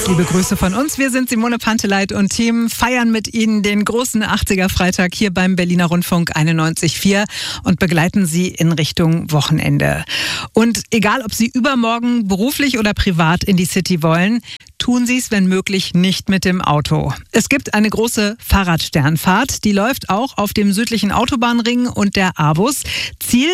Ganz liebe Grüße von uns. Wir sind Simone Panteleit und Team, feiern mit Ihnen den großen 80er-Freitag hier beim Berliner Rundfunk 91.4 und begleiten Sie in Richtung Wochenende. Und egal, ob Sie übermorgen beruflich oder privat in die City wollen, tun Sie es, wenn möglich, nicht mit dem Auto. Es gibt eine große Fahrradsternfahrt, die läuft auch auf dem südlichen Autobahnring und der A-Bus. Ziel